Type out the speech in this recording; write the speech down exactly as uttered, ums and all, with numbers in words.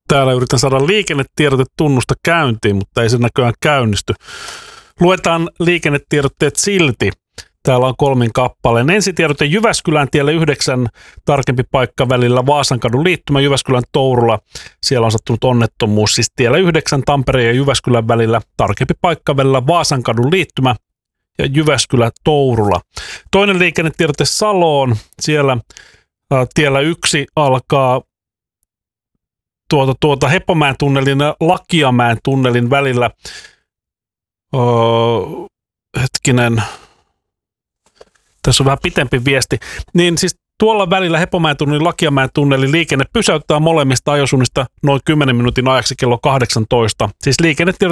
Täällä yritän saada liikennetiedotetunnusta käyntiin, mutta ei se näköjään käynnisty. Luetaan liikennetiedotteet silti. Täällä on kolmin kappaleen. Ensitiedote Jyväskylän tielle yhdeksän, tarkempi paikka välillä Vaasankadun liittymä Jyväskylän Tourula. Siellä on sattunut onnettomuus, siis tiellä yhdeksän Tampereen ja Jyväskylän välillä, tarkempi paikka välillä Vaasankadun liittymä ja Jyväskylän Tourula. Toinen liikennetiedote Saloon. Siellä ä, tiellä yksi alkaa tuota, tuota Heppomäen tunnelin ja Lakiamäen tunnelin välillä. Öö, hetkinen. Tässä on vähän pitempi viesti. Niin siis tuolla välillä Heppomäen tunnelin ja Lakiamäen tunnelin liikenne pysäyttää molemmista ajosuunnista noin kymmenen minuutin ajaksi kello kahdeksantoista. Siis liikennetiedot